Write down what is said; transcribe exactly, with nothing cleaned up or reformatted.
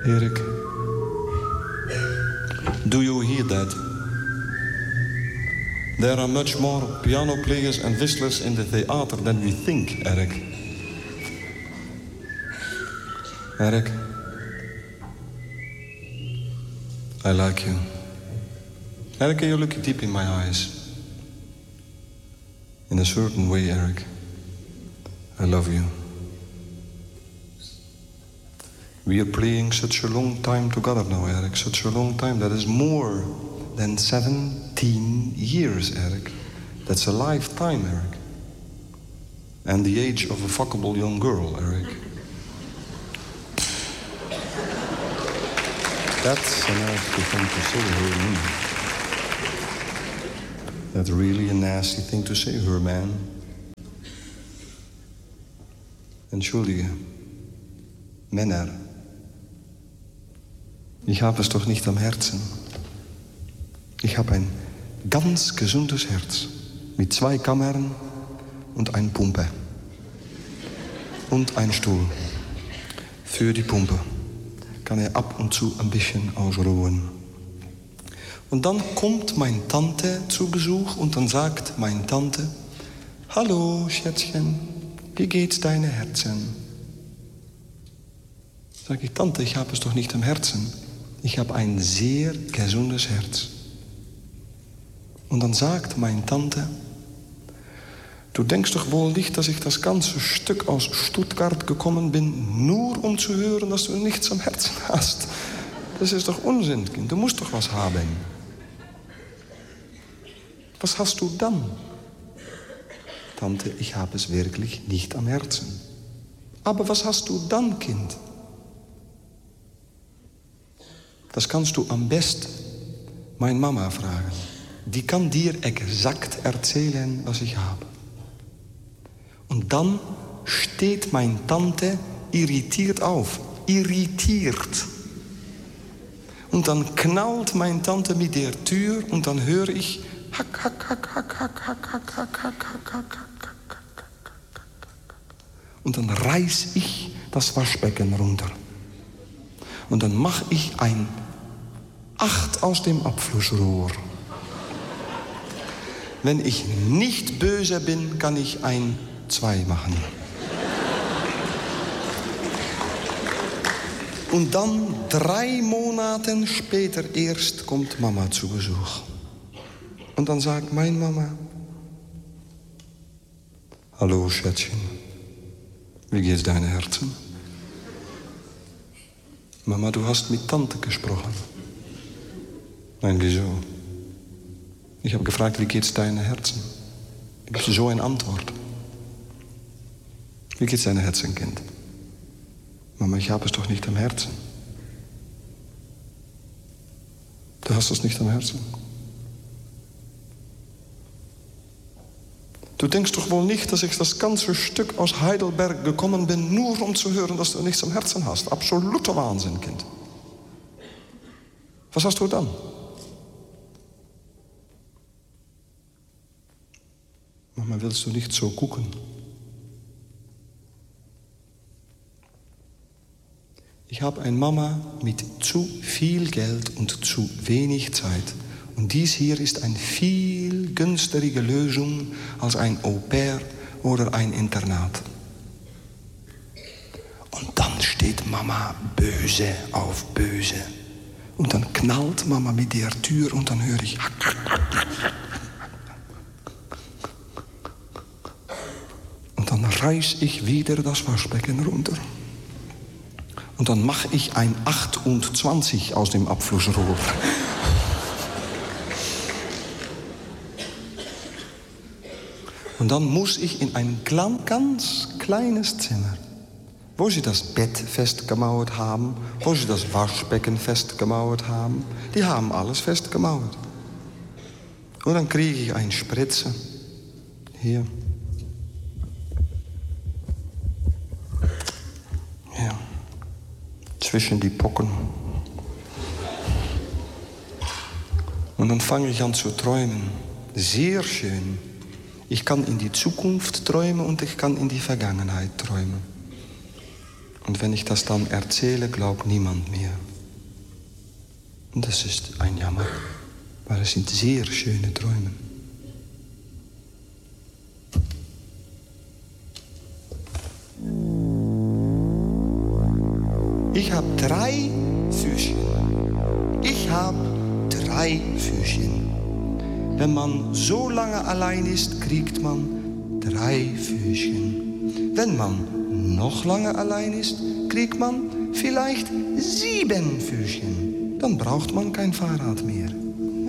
Erik, do you hear that? There are much more piano players and whistlers in the theater than we think, Erik. Erik, I like you. Erik, can you look deep in my eyes? In a certain way, Erik, I love you. We are playing such a long time together now, Erik. Such a long time. That is more than seventeen years, Erik. That's a lifetime, Erik. And the age of a fuckable young girl, Erik. That's a nasty thing to say, her. That's really a nasty thing to say, her, man. Entschuldige, Männer. Ich habe es doch nicht am Herzen. Ich habe ein ganz gesundes Herz mit zwei Kammern und ein Pumpe. Und ein Stuhl. Für die Pumpe kann er ab und zu ein bisschen ausruhen. Und dann kommt meine Tante zu Besuch und dann sagt meine Tante: Hallo, Schätzchen, wie geht's deine Herzen? Sag ich: Tante, ich habe es doch nicht am Herzen. Ich habe ein sehr gesundes Herz. Und dann sagt meine Tante: Du denkst doch wohl nicht, dass ich das ganze Stück aus Stuttgart gekommen bin, nur um zu hören, dass du nichts am Herzen hast. Das ist doch Unsinn, Kind. Du musst doch was haben. Was hast du dann? Tante, ich habe es wirklich nicht am Herzen. Aber was hast du dann, Kind? Das kannst du am besten meine Mama fragen. Die kann dir exakt erzählen, was ich habe. Und dann steht meine Tante irritiert auf. Irritiert. Und dann knallt meine Tante mit der Tür und dann höre ich hack, hack, hack, hack, hack, hack, hack, hack, hack, hack, hack, hack. Und dann reiß ich das Waschbecken runter. Und dann mache ich ein Acht aus dem Abflussrohr. Wenn ich nicht böse bin, kann ich ein Zwei machen. Und dann, drei Monate später erst, kommt Mama zu Besuch. Und dann sagt meine Mama: Hallo, Schätzchen, wie geht's deinem Herzen? Mama, du hast mit Tante gesprochen. Nein, wieso? Ich habe gefragt, wie geht's deinem Herzen? Gibst du so eine Antwort? Wie geht's deinem Herzen, Kind? Mama, ich habe es doch nicht am Herzen. Du hast es nicht am Herzen. Du denkst doch wohl nicht, dass ich das ganze Stück aus Heidelberg gekommen bin, nur um zu hören, dass du nichts am Herzen hast. Absoluter Wahnsinn, Kind. Was hast du dann? Mama, willst du nicht so gucken? Ich habe eine Mama mit zu viel Geld und zu wenig Zeit. Und dies hier ist eine viel günstigere Lösung als ein Au-pair oder ein Internat. Und dann steht Mama böse auf böse. Und dann knallt Mama mit der Tür und dann höre ich... Und dann reiß ich wieder das Waschbecken runter. Und dann mache ich ein achtundzwanzig aus dem Abflussrohr. Und dann muss ich in ein ganz kleines Zimmer, wo sie das Bett festgemauert haben, wo sie das Waschbecken festgemauert haben, die haben alles festgemauert. Und dann kriege ich eine Spritze. Hier. Ja. Zwischen die Pocken. Und dann fange ich an zu träumen. Sehr schön. Ich kann in die Zukunft träumen und ich kann in die Vergangenheit träumen. Und wenn ich das dann erzähle, glaubt niemand mehr. Und das ist ein Jammer, weil es sind sehr schöne Träume. Ich habe drei Füßchen. Ich habe drei Füßchen. Wenn man so lange allein ist, kriegt man drei Füßchen. Wenn man noch lange allein ist, kriegt man vielleicht sieben Füßchen. Dann braucht man kein Fahrrad mehr.